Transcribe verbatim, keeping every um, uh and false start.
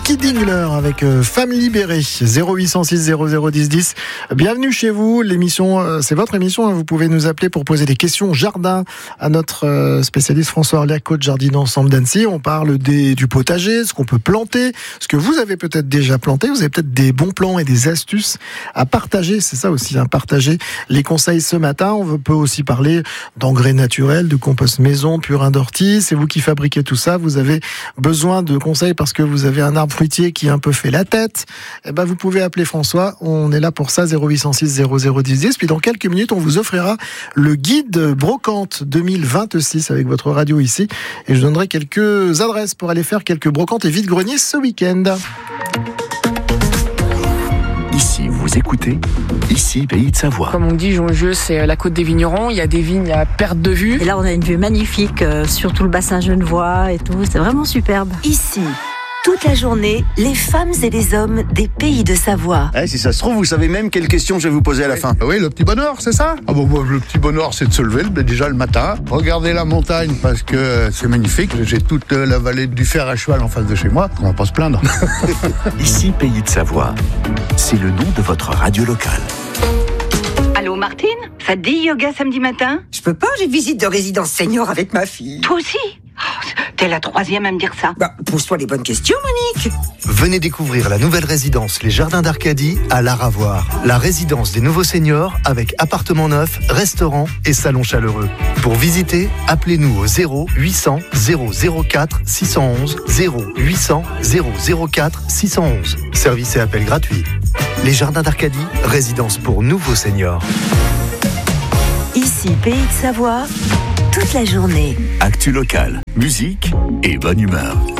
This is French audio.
Kid Dingler avec euh, Femme libérée. zéro huit cent six zéro zéro dix dix. Bienvenue chez vous. L'émission, euh, c'est votre émission. Hein. Vous pouvez nous appeler pour poser des questions jardin à notre euh, spécialiste François Orliac, coach jardin ensemble d'Annecy. On parle des, du potager, ce qu'on peut planter, ce que vous avez peut-être déjà planté. Vous avez peut-être des bons plans et des astuces à partager. C'est ça aussi, hein, partager les conseils ce matin. On peut aussi parler d'engrais naturels, de compost maison, purin d'ortie. C'est vous qui fabriquez tout ça. Vous avez besoin de conseils parce que vous avez un arbre fruitier qui a un peu fait la tête. Eh ben, vous pouvez appeler François. On est là pour ça, zéro huit cent six zéro zéro dix dix. Puis dans quelques minutes, on vous offrira le guide brocante deux mille vingt-six avec votre radio ici. Et je donnerai quelques adresses pour aller faire quelques brocantes et vide-greniers ce week-end. Ici, vous écoutez, ici, Pays de Savoie. Comme on dit, Jongieux, c'est la côte des vignerons. Il y a des vignes à perte de vue. Et là, on a une vue magnifique euh, sur tout le bassin genevois et tout. C'est vraiment superbe. Ici, toute la journée, les femmes et les hommes des Pays de Savoie. Eh, si ça se trouve, vous savez même quelle question je vais vous poser à la fin. Oui, le petit bonheur, c'est ça? Ah bon, bon, le petit bonheur, c'est de se lever déjà le matin, regarder la montagne parce que c'est magnifique. J'ai toute la vallée du Fer à cheval en face de chez moi. On va pas se plaindre. Ici, Pays de Savoie. C'est le nom de votre radio locale. Allô Martine? Ça te dit yoga samedi matin? Je peux pas, j'ai visite de résidence senior avec ma fille. Toi aussi? Oh, t'es la troisième à me dire ça. Bah, pose-toi les bonnes questions, Monique. Venez découvrir la nouvelle résidence Les Jardins d'Arcadie à Laravoir. La résidence des nouveaux seniors avec appartement neuf, restaurant et salon chaleureux. Pour visiter, appelez-nous au zéro huit cents zéro zéro quatre six cent onze, zéro huit cents zéro zéro quatre six cent onze. Service et appel gratuit. Les Jardins d'Arcadie, résidence pour nouveaux seniors. Ici, Pays de Savoie, toute la journée. Actu locale, musique et bonne humeur.